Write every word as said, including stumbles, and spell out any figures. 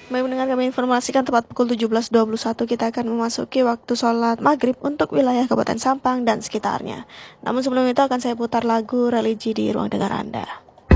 Baik mendengar kami informasikan tepat pukul tujuh belas dua puluh satu kita akan memasuki waktu sholat maghrib untuk wilayah Kabupaten Sampang dan sekitarnya. Namun sebelum itu akan saya putar lagu religi di ruang dengar Anda.